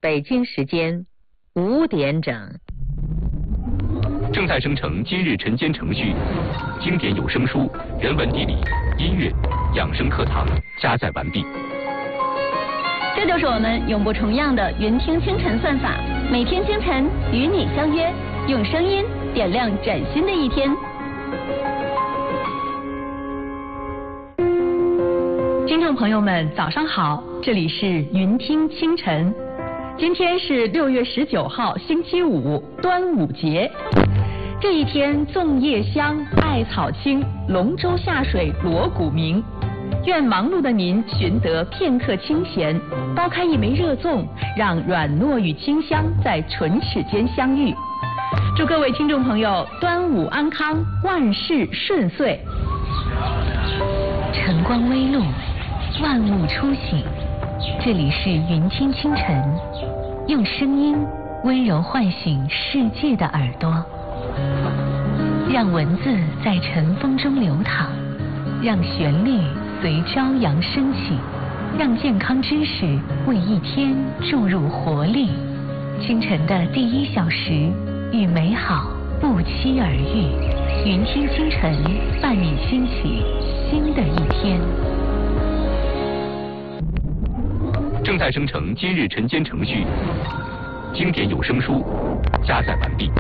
北京时间5点整。 正在生成今日晨间程序，经典有声书、人文地理、音乐、养生课堂加载完毕。 这就是我们永不重样的云听清晨算法，每天清晨与你相约，用声音点亮崭新的一天。听众朋友们，早上好，这里是云听清晨。今天是6月19号，星期五，端午节。这一天，粽叶香，艾草青，龙舟下水，锣鼓鸣。愿忙碌的您寻得片刻清闲，剥开一枚热粽，让软糯与清香在唇齿间相遇。祝各位听众朋友端午安康，万事顺遂。 晨光微露，万物初醒。这里是云听清晨，用声音温柔唤醒世界的耳朵，让文字在晨风中流淌，让旋律随朝阳升起，让健康知识为一天注入活力。清晨的第1小时，与美好不期而遇。云听清晨，伴你兴起新的一天。 正在生成今日晨间程序，经典有声书加载完毕。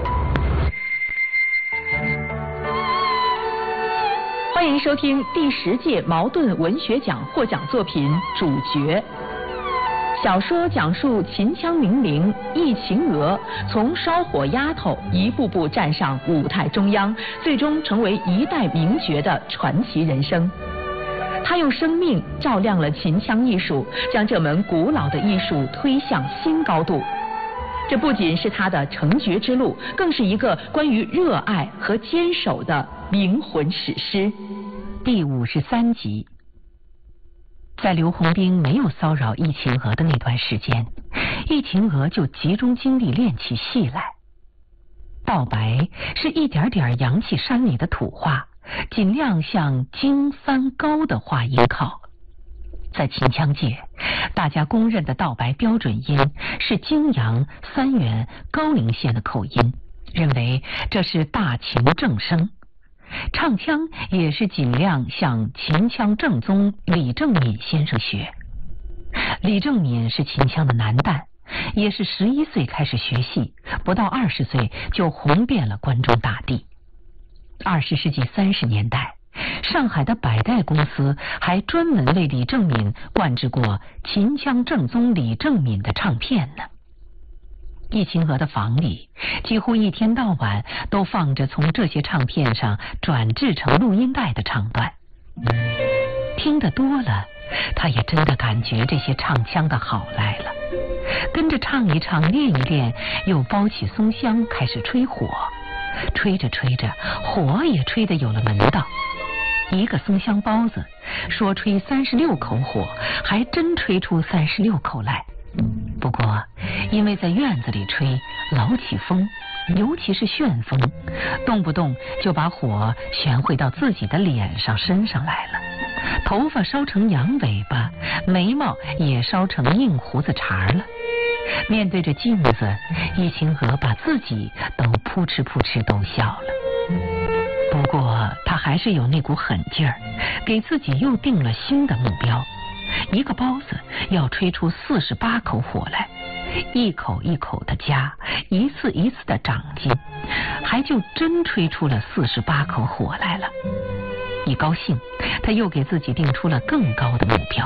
欢迎收听第10届茅盾文学奖获奖作品《主角》。小说讲述秦腔名伶易秦娥从烧火丫头一步步站上舞台中央，最终成为一代名角的传奇人生。他用生命照亮了秦腔艺术，将这门古老的艺术推向新高度。这不仅是他的成绝之路，更是一个关于热爱和坚守的灵魂史诗。 第53集。在刘洪兵没有骚扰易秦娥的那段时间，易秦娥就集中精力练起戏来。道白是一点点扬起山里的土话，尽量向京番高的话音靠。在秦腔界，大家公认的道白标准音是泾阳、三原、高陵县的口音，认为这是大秦正声。唱腔也是尽量向秦腔正宗李正敏先生学。李正敏是秦腔的男旦，也是11岁开始学戏，不到20岁就红遍了关中大地。20世纪30年代，上海的百代公司还专门为李正敏灌制过秦腔正宗李正敏的唱片呢。易秦娥的房里几乎一天到晚都放着从这些唱片上转制成录音带的唱段，听得多了，他也真的感觉这些唱腔的好来了，跟着唱一唱，练一练，又包起松香开始吹火，吹着吹着，火也吹得有了门道。一个松香包子说吹36口火，还真吹出36口来。不过因为在院子里吹，老起风，尤其是旋风，动不动就把火旋回到自己的脸上身上来了，头发烧成羊尾巴，眉毛也烧成硬胡子茬了。面对着镜子，易秦娥把自己都扑哧扑哧都笑了。不过他还是有那股狠劲儿，给自己又定了新的目标，一个包子要吹出48口火来，一口一口的加，一次一次的长进，还就真吹出了48口火来了。一高兴，他又给自己定出了更高的目标，